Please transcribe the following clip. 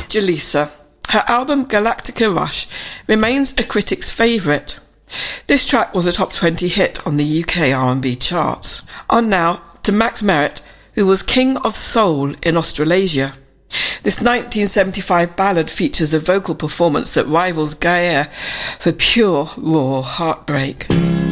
Jaleesa. Her album Galactica Rush remains a critic's favourite. This track was a top 20 hit on the UK R&B charts. On now to Max Merritt, who was King of Soul in Australasia. This 1975 ballad features a vocal performance that rivals Gaia for pure, raw heartbreak.